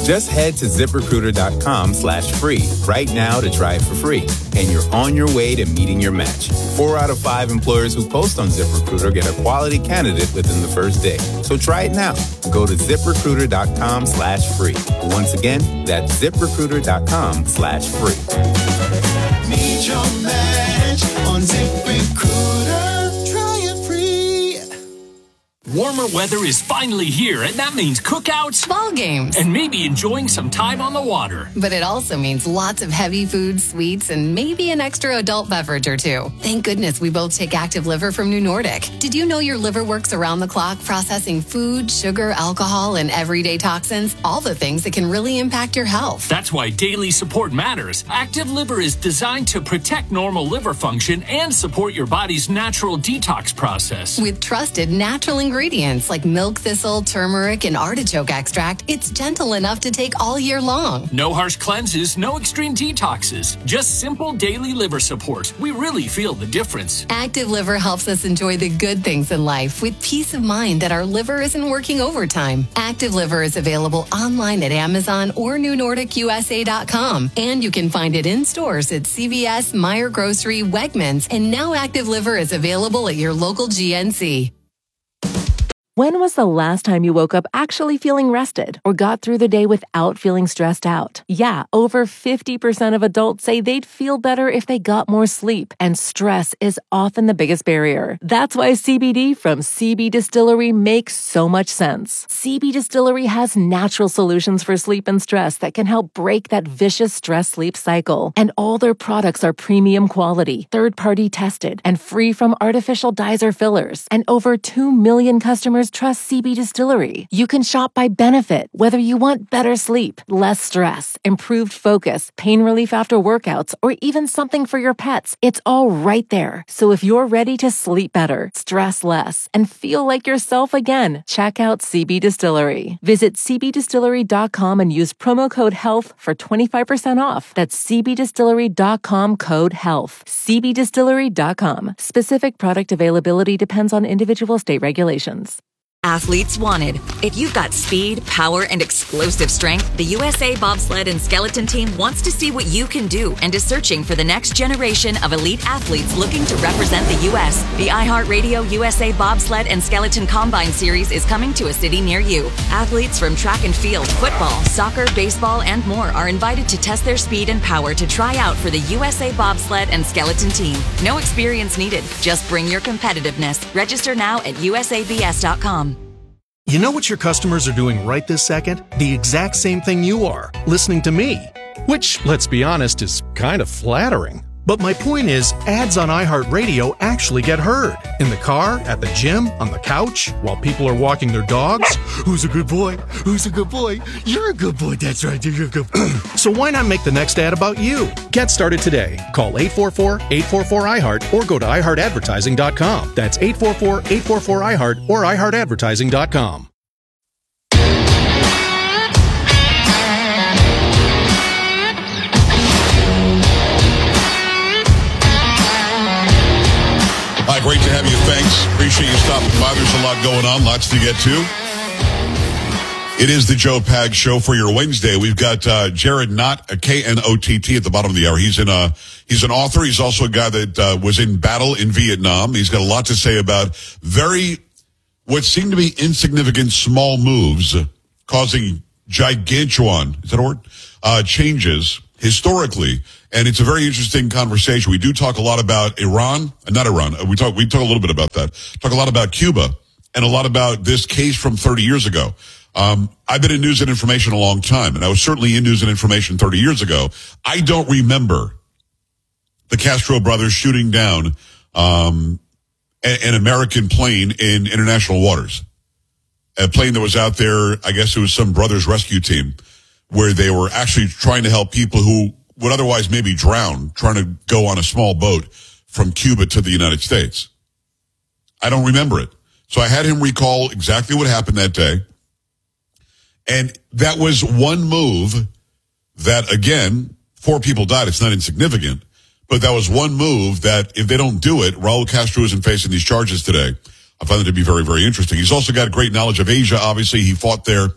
Just head to ZipRecruiter.com/free right now to try it for free. And you're on your way to meeting your match. 4 out of 5 employers who post on ZipRecruiter get a quality candidate within the first day. So try it now. Go to ZipRecruiter.com/free. Once again, that's ZipRecruiter.com/free. Meet your match on ZipRecruiter. Try it free. Warmer weather is finally here, and that means cookouts, ball games, and maybe enjoying some time on the water. But it also means lots of heavy foods, sweets, and maybe an extra adult beverage or two. Thank goodness we both take Active Liver from New Nordic. Did you know your liver works around the clock processing food, sugar, alcohol, and everyday toxins? All the things that can really impact your health. That's why daily support matters. Active Liver is designed to protect normal liver function and support your body's natural detox process. With trusted natural ingredients like milk thistle, turmeric, and artichoke extract, it's gentle enough to take all year long. No harsh cleanses, no extreme detoxes, just simple daily liver support. We really feel the difference. Active Liver helps us enjoy the good things in life with peace of mind that our liver isn't working overtime. Active Liver is available online at Amazon or NewNordicUSA.com, and you can find it in stores at CVS, Meijer Grocery, Wegmans, and now Active Liver is available at your local GNC. When was the last time you woke up actually feeling rested or got through the day without feeling stressed out? Yeah, over 50% of adults say they'd feel better if they got more sleep, and stress is often the biggest barrier. That's why CBD from CB Distillery makes so much sense. CB Distillery has natural solutions for sleep and stress that can help break that vicious stress-sleep cycle. And all their products are premium quality, third-party tested, and free from artificial dyes or fillers. And over 2 million customers trust CB Distillery. You can shop by benefit, whether you want better sleep, less stress, improved focus, pain relief after workouts, or even something for your pets. It's all right there. So if you're ready to sleep better, stress less, and feel like yourself again, check out CB Distillery. Visit cbdistillery.com and use promo code HEALTH for 25% off. That's cbdistillery.com code HEALTH. cbdistillery.com. Specific product availability depends on individual state regulations. Athletes wanted. If you've got speed, power, and explosive strength, the USA Bobsled and Skeleton Team wants to see what you can do and is searching for the next generation of elite athletes looking to represent the U.S. The iHeartRadio USA Bobsled and Skeleton Combine Series is coming to a city near you. Athletes from track and field, football, soccer, baseball, and more are invited to test their speed and power to try out for the USA Bobsled and Skeleton Team. No experience needed. Just bring your competitiveness. Register now at usabs.com. You know what your customers are doing right this second? The exact same thing you are, listening to me. Which, let's be honest, is kind of flattering. But my point is, ads on iHeartRadio actually get heard. In the car, at the gym, on the couch, while people are walking their dogs. Who's a good boy? Who's a good boy? You're a good boy, that's right, you're a good boy. So why not make the next ad about you? Get started today. Call 844-844-iHeart or go to iHeartAdvertising.com. That's 844-844-iHeart or iHeartAdvertising.com. Hi, great to have you. Thanks. Appreciate you stopping by. There's a lot going on, lots to get to. It is the Joe Pag Show for your Wednesday. We've got Jared Knott, a Knott, at the bottom of the hour. He's an author. He's also a guy that was in battle in Vietnam. He's got a lot to say about what seem to be insignificant small moves causing gigantuan, is that a word? Changes historically. And it's a very interesting conversation. We do talk a lot about Iran, not Iran. We talk a little bit about that. Talk a lot about Cuba and a lot about this case from 30 years ago. I've been in news and information a long time, and I was certainly in news and information 30 years ago. I don't remember the Castro brothers shooting down an American plane in international waters. A plane that was out there, I guess it was some brothers rescue team, where they were actually trying to help people who would otherwise maybe drown, trying to go on a small boat from Cuba to the United States. I don't remember it. So I had him recall exactly what happened that day. And that was one move that, again, 4 people died. It's not insignificant. But that was one move that, if they don't do it, Raul Castro isn't facing these charges today. I find it to be very, very interesting. He's also got great knowledge of Asia. Obviously, he fought there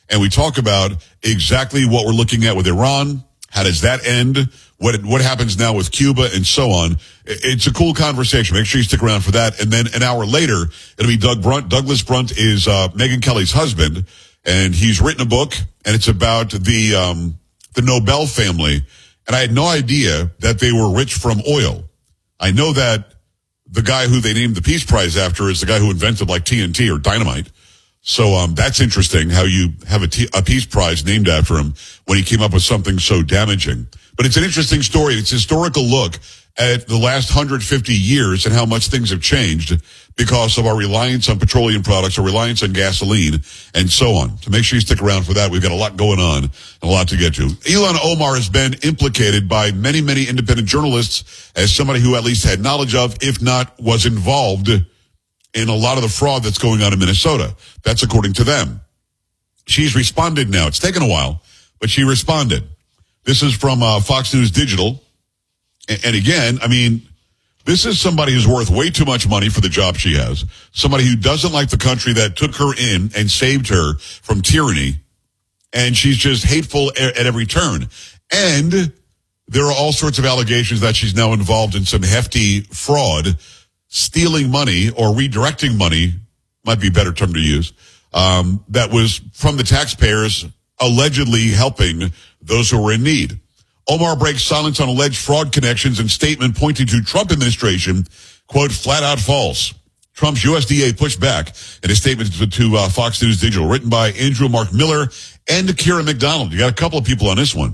And we talk about exactly what we're looking at with Iran. How does that end? What happens now with Cuba and so on? It's a cool conversation. Make sure you stick around for that. And then an hour later, it'll be Doug Brunt. Douglas Brunt is Megyn Kelly's husband, and he's written a book, and it's about the Nobel family. And I had no idea that they were rich from oil. I know that the guy who they named the Peace Prize after is the guy who invented like TNT or dynamite. So that's interesting how you have a Peace Prize named after him when he came up with something so damaging. But it's an interesting story. It's a historical look at the last 150 years and how much things have changed because of our reliance on petroleum products, our reliance on gasoline, and so on. So make sure you stick around for that. We've got a lot going on and a lot to get to. Ilhan Omar has been implicated by many, many independent journalists as somebody who at least had knowledge of, if not was involved in a lot of the fraud that's going on in Minnesota. That's according to them. She's responded now. It's taken a while, but she responded. This is from Fox News Digital. And again, I mean, this is somebody who's worth way too much money for the job she has. Somebody who doesn't like the country that took her in and saved her from tyranny. And she's just hateful at every turn. And there are all sorts of allegations that she's now involved in some hefty fraud, stealing money or redirecting money, might be a better term to use, that was from the taxpayers allegedly helping those who were in need. Omar breaks silence on alleged fraud connections and statement pointing to Trump administration, quote, flat out false. Trump's USDA pushed back in a statement to Fox News Digital, written by Andrew Mark Miller and Kira McDonald. You got a couple of people on this one.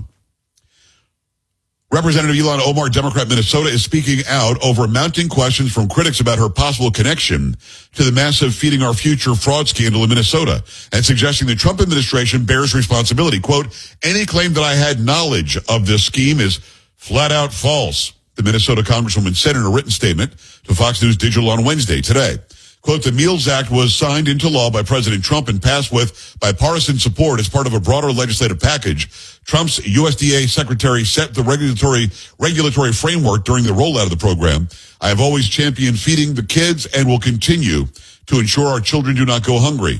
Representative Ilhan Omar, Democrat Minnesota, is speaking out over mounting questions from critics about her possible connection to the massive Feeding Our Future fraud scandal in Minnesota and suggesting the Trump administration bears responsibility. Quote, any claim that I had knowledge of this scheme is flat out false, the Minnesota Congresswoman said in a written statement to Fox News Digital on Wednesday today. Quote, the Meals Act was signed into law by President Trump and passed with bipartisan support as part of a broader legislative package. Trump's USDA secretary set the regulatory framework during the rollout of the program. I have always championed feeding the kids and will continue to ensure our children do not go hungry.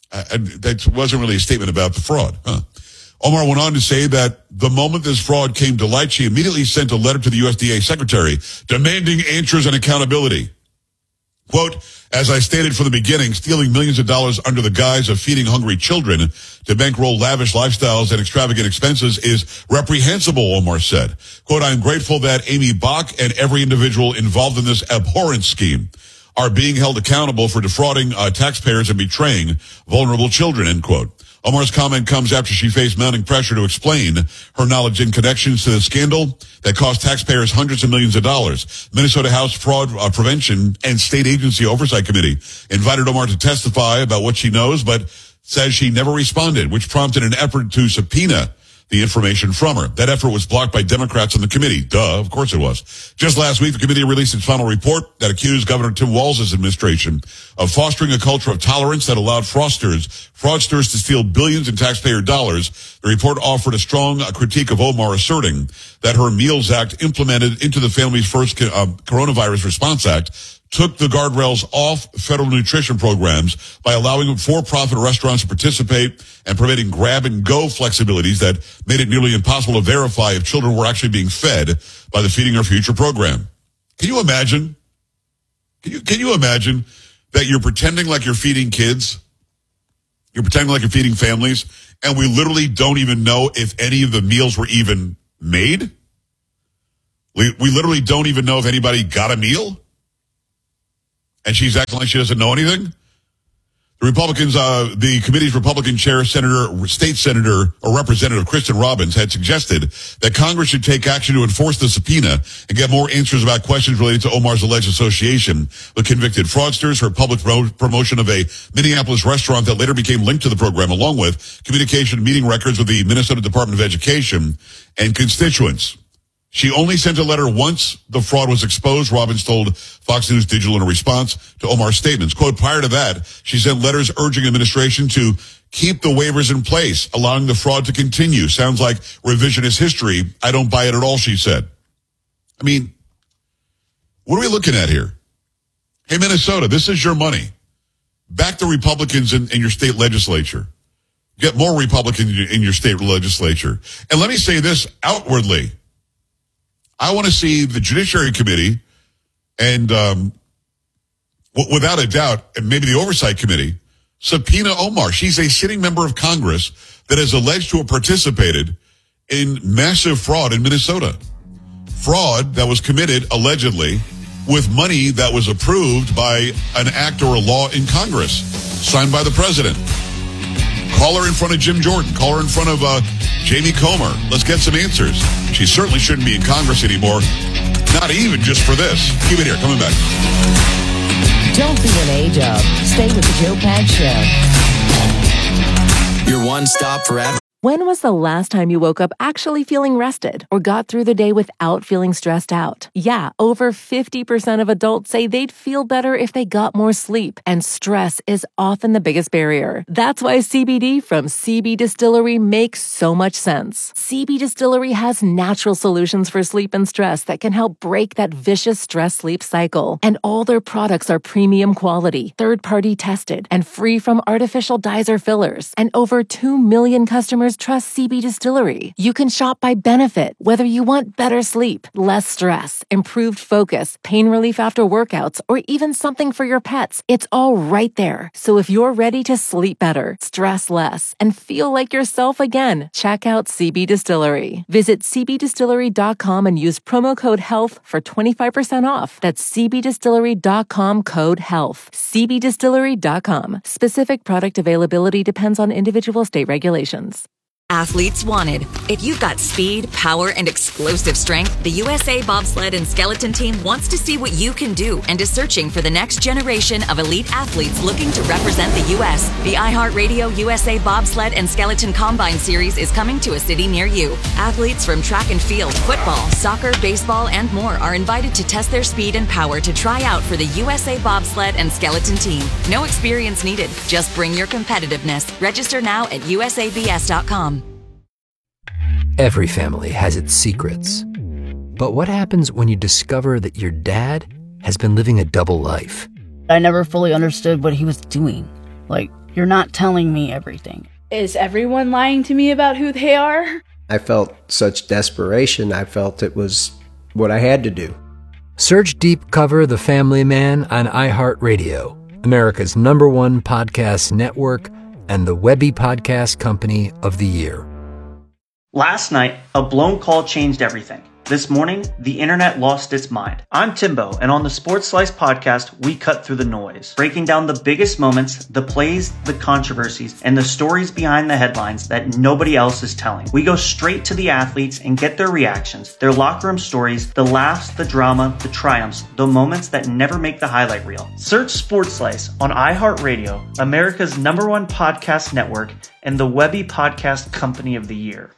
That wasn't really a statement about the fraud. Omar went on to say that the moment this fraud came to light, she immediately sent a letter to the USDA secretary demanding answers and accountability. Quote, as I stated from the beginning, stealing millions of dollars under the guise of feeding hungry children to bankroll lavish lifestyles and extravagant expenses is reprehensible, Omar said. Quote, I am grateful that Amy Bach and every individual involved in this abhorrent scheme are being held accountable for defrauding taxpayers and betraying vulnerable children, end quote. Omar's comment comes after she faced mounting pressure to explain her knowledge in connections to the scandal that cost taxpayers hundreds of millions of dollars. Minnesota House Fraud Prevention and State Agency Oversight Committee invited Omar to testify about what she knows, but says she never responded, which prompted an effort to subpoena the information from her. That effort was blocked by Democrats on the committee. Duh, of course it was. Just last week, the committee released its final report that accused Governor Tim Walz's administration of fostering a culture of tolerance that allowed fraudsters to steal billions in taxpayer dollars. The report offered a strong critique of Omar, asserting that her Meals Act, implemented into the family's first coronavirus response act, took the guardrails off federal nutrition programs by allowing for-profit restaurants to participate and permitting grab-and-go flexibilities that made it nearly impossible to verify if children were actually being fed by the Feeding Our Future program. Can you imagine? Can you imagine that you're pretending like you're feeding kids? You're pretending like you're feeding families, and we literally don't even know if any of the meals were even made? We literally don't even know if anybody got a meal? And she's acting like she doesn't know anything? The Republicans, the committee's Republican chair, State Senator, or Representative Kristen Robbins, had suggested that Congress should take action to enforce the subpoena and get more answers about questions related to Omar's alleged association with convicted fraudsters, her public promotion of a Minneapolis restaurant that later became linked to the program, along with communication meeting records with the Minnesota Department of Education and constituents. She only sent a letter once the fraud was exposed, Robbins told Fox News Digital in a response to Omar's statements. Quote, prior to that, she sent letters urging administration to keep the waivers in place, allowing the fraud to continue. Sounds like revisionist history. I don't buy it at all, she said. I mean, what are we looking at here? Hey, Minnesota, this is your money. Back the Republicans in your state legislature. Get more Republicans in your state legislature. And let me say this outwardly. I want to see the Judiciary Committee and, without a doubt, and maybe the Oversight Committee, subpoena Omar. She's a sitting member of Congress that is alleged to have participated in massive fraud in Minnesota. Fraud that was committed, allegedly, with money that was approved by an act or a law in Congress, signed by the president. Call her in front of Jim Jordan. Call her in front of Jamie Comer. Let's get some answers. She certainly shouldn't be in Congress anymore, not even just for this. Keep it here. Coming back. Don't be an A-dub. Stay with the Joe Pag Show. Your one stop for When was the last time you woke up actually feeling rested or got through the day without feeling stressed out? Yeah, over 50% of adults say they'd feel better if they got more sleep, and stress is often the biggest barrier. That's why CBD from CB Distillery makes so much sense. CB Distillery has natural solutions for sleep and stress that can help break that vicious stress-sleep cycle. And all their products are premium quality, third-party tested, and free from artificial dyes or fillers. And over 2 million customers trust CB Distillery. You can shop by benefit, whether you want better sleep, less stress, improved focus, pain relief after workouts, or even something for your pets. It's all right there. So if you're ready to sleep better, stress less, and feel like yourself again, check out CB Distillery. Visit cbdistillery.com and use promo code HEALTH for 25% off. That's cbdistillery.com code HEALTH. cbdistillery.com. Specific product availability depends on individual state regulations. Athletes wanted. If you've got speed, power, and explosive strength, the USA Bobsled and Skeleton Team wants to see what you can do and is searching for the next generation of elite athletes looking to represent the U.S. The iHeartRadio USA Bobsled and Skeleton Combine Series is coming to a city near you. Athletes from track and field, football, soccer, baseball, and more are invited to test their speed and power to try out for the USA Bobsled and Skeleton Team. No experience needed. Just bring your competitiveness. Register now at usabs.com. Every family has its secrets. But what happens when you discover that your dad has been living a double life? I never fully understood what he was doing. Like, you're not telling me everything. Is everyone lying to me about who they are? I felt such desperation. I felt it was what I had to do. Search Deep Cover The Family Man on iHeartRadio, America's #1 podcast network and the Webby Podcast Company of the Year. Last night, a blown call changed everything. This morning, the internet lost its mind. I'm Timbo, and on the Sports Slice podcast, we cut through the noise, breaking down the biggest moments, the plays, the controversies, and the stories behind the headlines that nobody else is telling. We go straight to the athletes and get their reactions, their locker room stories, the laughs, the drama, the triumphs, the moments that never make the highlight reel. Search Sports Slice on iHeartRadio, America's #1 podcast network, and the Webby Podcast Company of the Year.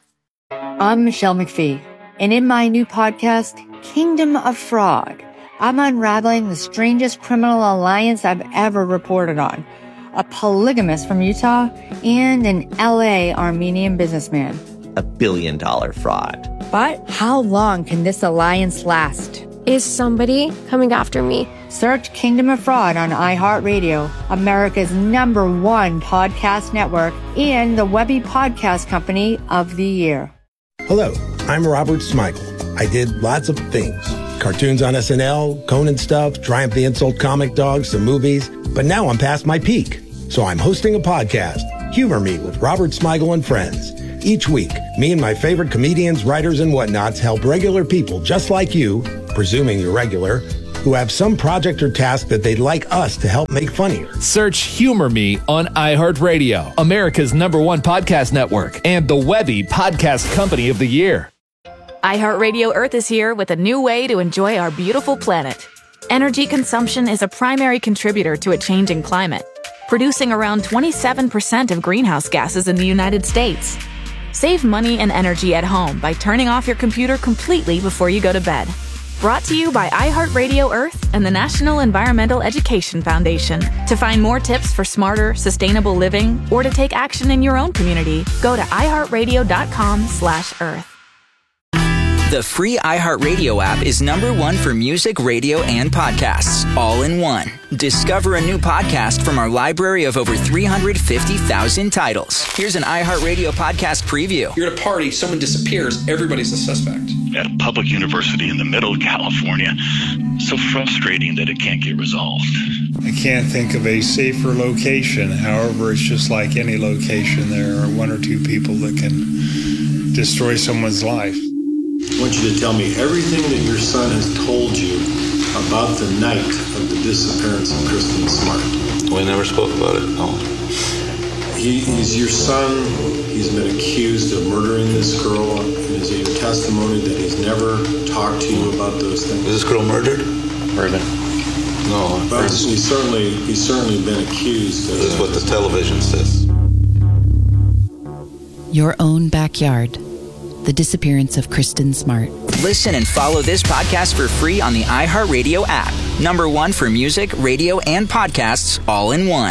I'm Michelle McPhee, and in my new podcast, Kingdom of Fraud, I'm unraveling the strangest criminal alliance I've ever reported on. A polygamist from Utah and an LA Armenian businessman. $1 billion fraud. But how long can this alliance last? Is somebody coming after me? Search Kingdom of Fraud on iHeartRadio, America's #1 podcast network, and the Webby Podcast Company of the Year. Hello, I'm Robert Smigel. I did lots of things. Cartoons on SNL, Conan stuff, Triumph the Insult Comic Dog, some movies. But now I'm past my peak. So I'm hosting a podcast, Humor Me with Robert Smigel and Friends. Each week, me and my favorite comedians, writers, and whatnots help regular people just like you, presuming you're regular, who have some project or task that they'd like us to help make funnier. Search Humor Me on iHeartRadio, America's #1 podcast network, and the Webby Podcast Company of the Year. iHeartRadio Earth is here with a new way to enjoy our beautiful planet. Energy consumption is a primary contributor to a changing climate, producing around 27% of greenhouse gases in the United States. Save money and energy at home by turning off your computer completely before you go to bed. Brought to you by iHeartRadio Earth and the National Environmental Education Foundation. To find more tips for smarter, sustainable living or to take action in your own community, go to iHeartRadio.com/Earth. The free iHeartRadio app is #1 for music, radio, and podcasts, all in one. Discover a new podcast from our library of over 350,000 titles. Here's an iHeartRadio podcast preview. You're at a party, someone disappears, everybody's a suspect. At a public university in the middle of California, so frustrating that it can't get resolved. I can't think of a safer location. However, it's just like any location. There are one or two people that can destroy someone's life. I want you to tell me everything that your son has told you about the night of the disappearance of Kristen Smart. We never spoke about it, no. He's your son. He's been accused of murdering this girl. Is it your testimony that he's never talked to you about those things? Was this girl murdered? Urban. No. But he's certainly been accused of This is what the television says. Your Own Backyard. The Disappearance of Kristen Smart. Listen and follow this podcast for free on the iHeartRadio app. #1 for music, radio, and podcasts, all in one.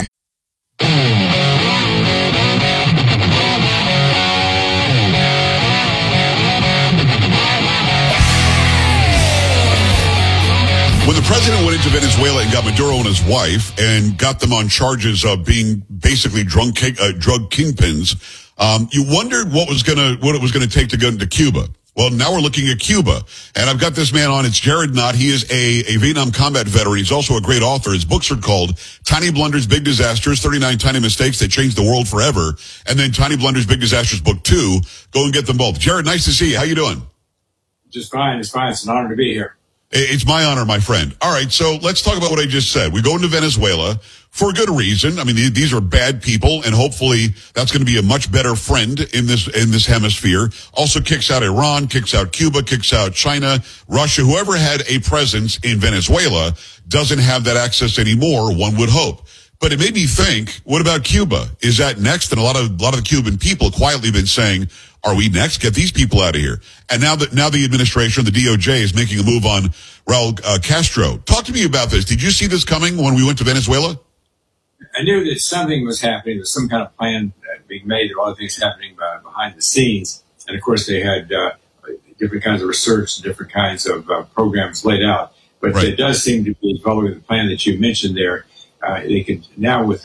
When the president went into Venezuela and got Maduro and his wife and got them on charges of being basically drug kingpins, you wondered what it was gonna take to go into Cuba. Well, now we're looking at Cuba, and I've got this man on. It's Jared Knott. He is a Vietnam combat veteran. He's also a great author. His books are called Tiny Blunders, Big Disasters, 39 Tiny Mistakes That Changed the World Forever, and then Tiny Blunders, Big Disasters, Book 2. Go and get them both. Jared, nice to see you. How you doing? Just fine. It's fine. It's an honor to be here. It's my honor, my friend. All right, so let's talk about what I just said. We go into Venezuela for a good reason. I mean, these are bad people, and hopefully that's going to be a much better friend in this hemisphere. Also kicks out Iran, kicks out Cuba, kicks out China, Russia. Whoever had a presence in Venezuela doesn't have that access anymore, one would hope. But it made me think, what about Cuba? Is that next? And a lot of the Cuban people quietly been saying, are we next? Get these people out of here. And now the administration, the DOJ, is making a move on Raul Castro. Talk to me about this. Did you see this coming when we went to Venezuela? I knew that something was happening. There was some kind of plan being made. There were other things happening behind the scenes. And, of course, they had different kinds of research, different kinds of programs laid out. But right. It does seem to be following the plan that you mentioned there. They can now, with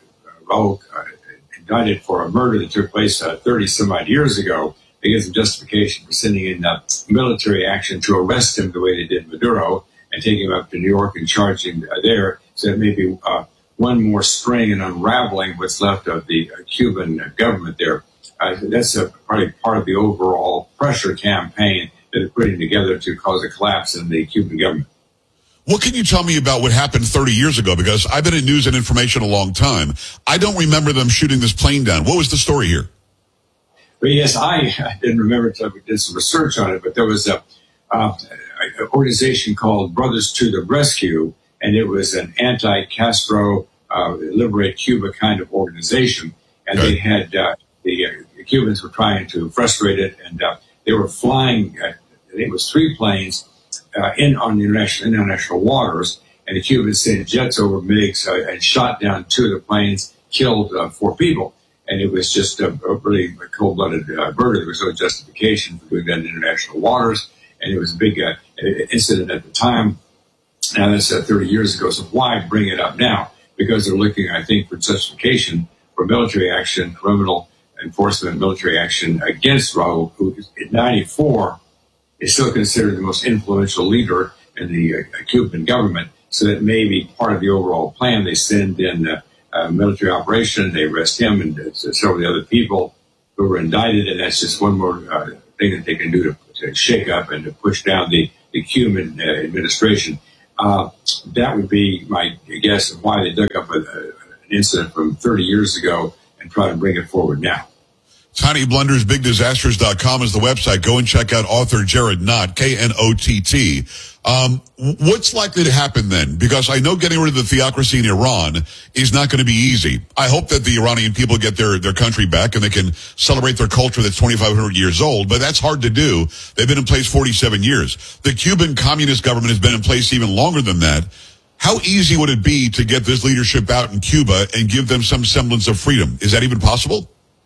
Raul indicted for a murder that took place 30-some-odd years ago, they get some justification for sending in military action to arrest him the way they did Maduro and take him up to New York and charge him there. So it may be one more string in unraveling what's left of the Cuban government there. That's probably part of the overall pressure campaign that they're putting together to cause a collapse in the Cuban government. What can you tell me about what happened 30 years ago? Because I've been in news and information a long time. I don't remember them shooting this plane down. What was the story here? Well, yes, I didn't remember until I did some research on it, but there was an organization called Brothers to the Rescue, and it was an anti-Castro, Liberate Cuba kind of organization. And they had, the Cubans were trying to frustrate it, and they were flying, I think it was 3 planes, on the international waters, and the Cubans sent jets over MiGs and shot down 2 of the planes, killed 4 people. And it was just a really cold-blooded murder. There was no justification for doing that in international waters, and it was a big incident at the time. Now, that's 30 years ago, so why bring it up now? Because they're looking, I think, for justification for military action, criminal enforcement, military action against Raul, who in 94 is still considered the most influential leader in the Cuban government. So that may be part of the overall plan. They send in a military operation, they arrest him and several of the other people who were indicted, and that's just one more thing that they can do to shake up and to push down the Cuban administration. That would be my guess of why they dug up an incident from 30 years ago and try to bring it forward now. TinyBlundersBigDisasters.com is the website. Go and check out author Jared Knott, Knott. What's likely to happen then? Because I know getting rid of the theocracy in Iran is not going to be easy. I hope that the Iranian people get their country back and they can celebrate their culture that's 2,500 years old, but that's hard to do. They've been in place 47 years. The Cuban Communist government has been in place even longer than that. How easy would it be to get this leadership out in Cuba and give them some semblance of freedom? Is that even possible?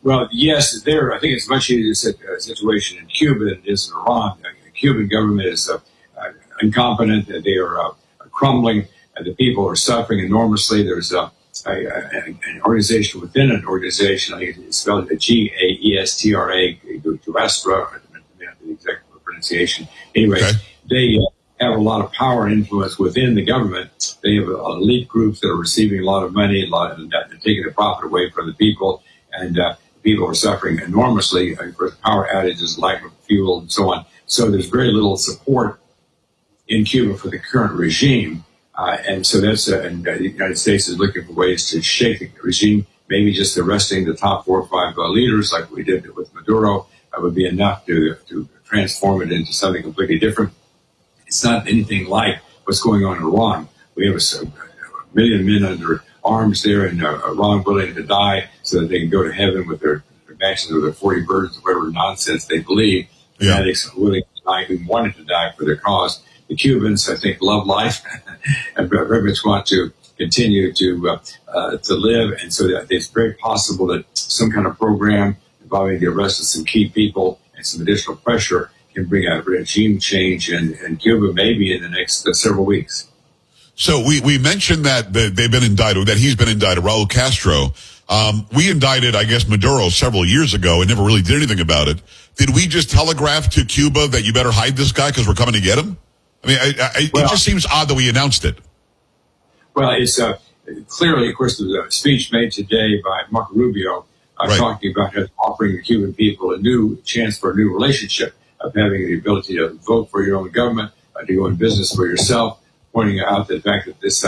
Well, yes, I think it's much easier situation in Cuba than it is in Iran. The Cuban government is incompetent. They are crumbling. The people are suffering enormously. There's an organization within an organization. I think it's spelled GAESTRA, Guestra, the exact pronunciation. Anyway, they have a lot of power and influence within the government. They have elite groups that are receiving a lot of money, they're taking the profit away from the people, and people are suffering enormously for power outages, lack of fuel, and so on. So there's very little support in Cuba for the current regime. And so and the United States is looking for ways to shake the regime, maybe just arresting the top 4 or 5 leaders like we did with Maduro would be enough to transform it into something completely different. It's not anything like what's going on in Iran. We have a million men under arms there in Iran willing to die so that they can go to heaven with their matches with their 40 birds or whatever nonsense they believe. Fanatics willing to die, who wanted to die for their cause. The Cubans, I think, love life and very much want to continue to live. And so that it's very possible that some kind of program involving the arrest of some key people and some additional pressure can bring a regime change in Cuba maybe in the next several weeks. So we mentioned that they've been indicted, that he's been indicted, Raul Castro. We indicted, I guess, Maduro several years ago and never really did anything about it. Did we just telegraph to Cuba that you better hide this guy because we're coming to get him? I mean, it just seems odd that we announced it. Well, it's clearly, of course, there's a speech made today by Marco Rubio talking about offering the Cuban people a new chance for a new relationship of having the ability to vote for your own government, to go in business for yourself, pointing out the fact that this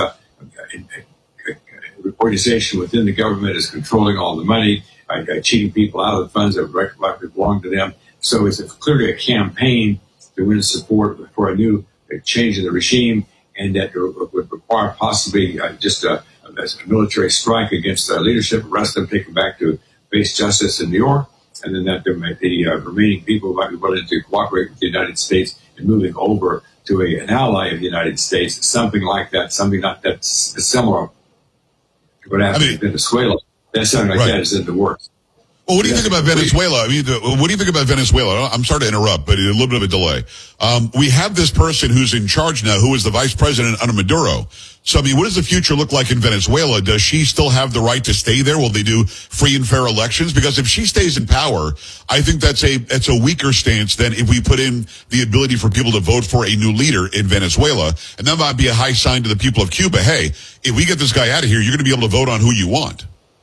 organization within the government is controlling all the money, cheating people out of the funds that rightfully belong to them. So it's clearly a campaign to win support for a new change in the regime, and that would require possibly just a military strike against the leadership, arrest them, take them back to face justice in New York, and then that there might be remaining people might be willing to cooperate with the United States in moving over to an ally of the United States, something like that, something not that similar to what happened in Venezuela. That something like that is in the works. Well, what do you think about Venezuela? I mean, what do you think about Venezuela? I'm sorry to interrupt, but a little bit of a delay. We have this person who's in charge now, who is the vice president under Maduro. So, I mean, what does the future look like in Venezuela? Does she still have the right to stay there? Will they do free and fair elections? Because if she stays in power, I think that's a weaker stance than if we put in the ability for people to vote for a new leader in Venezuela. And that might be a high sign to the people of Cuba. Hey, if we get this guy out of here, you're going to be able to vote on who you want.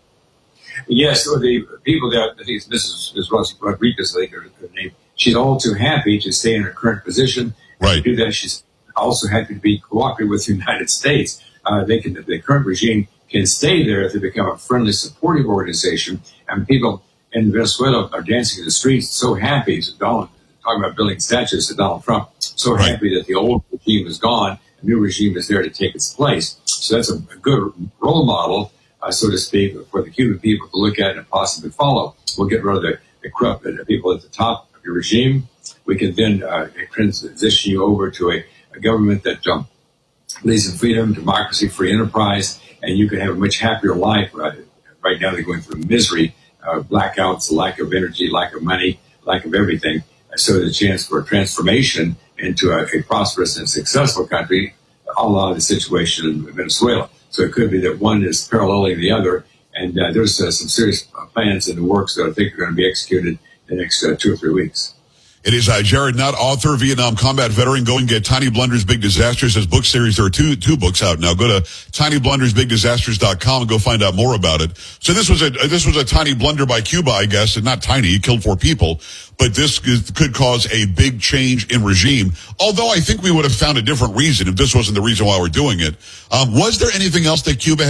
Yes, so the people that, I think it's Mrs. Rodriguez, I think her name, she's all too happy to stay in her current position. Right. To do that, she's also happy to be cooperative with the United States. The current regime can stay there if they become a friendly, supportive organization. And people in Venezuela are dancing in the streets, so happy. Talking about building statues to Donald Trump, so happy that the old regime is gone, a new regime is there to take its place. So that's a good role model, so to speak, for the Cuban people to look at and possibly follow. We'll get rid of the corrupt people at the top of your regime. We can then transition you over to a government that believes in freedom, democracy, free enterprise, and you can have a much happier life. Right now they're going through misery, blackouts, lack of energy, lack of money, lack of everything. So there's a chance for a transformation into a prosperous and successful country, a la the situation in Venezuela. So it could be that one is paralleling the other, and there's some serious plans in the works that I think are going to be executed in the next 2 or 3 weeks. It is Jared Nutt, author, Vietnam combat veteran. Go and get Tiny Blunders Big Disasters, his book series. There are two books out now. Go to tinyblundersbigdisasters.com and go find out more about it. So this was a tiny blunder by Cuba, I guess, and not tiny. He killed 4 people, but this could cause a big change in regime. Although I think we would have found a different reason if this wasn't the reason why we're doing it. Was there anything else that Cuba